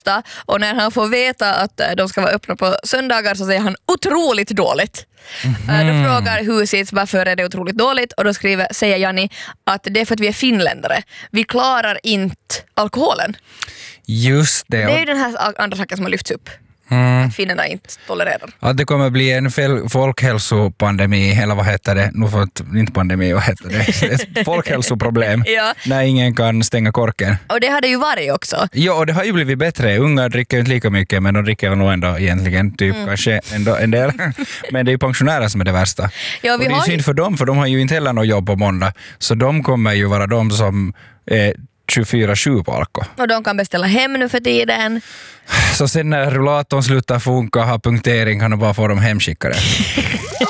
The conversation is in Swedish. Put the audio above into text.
och när han får veta att de ska vara öppna på söndagar så säger han otroligt dåligt. Då frågar huset varför är det otroligt dåligt och då säger Janni att det är för att vi är finländare. Vi klarar inte alkoholen. Just det. Det är ju den här andra saken som har lyfts upp. Att finnarna inte tolererar. Att det kommer bli en folkhälsopandemi, eller vad heter det? Inte pandemi, vad heter det? Ett folkhälsoproblem. Ja. När ingen kan stänga korken. Och det hade ju varit också. Ja, och det har ju blivit bättre. Unga dricker ju inte lika mycket, men de dricker nog ändå egentligen kanske ändå en del. Men det är ju pensionärer som är det värsta. Ja, och det är synd för dem, för de har ju inte heller något jobb på måndag. Så de kommer ju vara de som är 24/7 på alko. Och de kan beställa hem nu för tiden. Så sen när rullatorn slutar funka och har punktering kan de bara få dem hemskickade.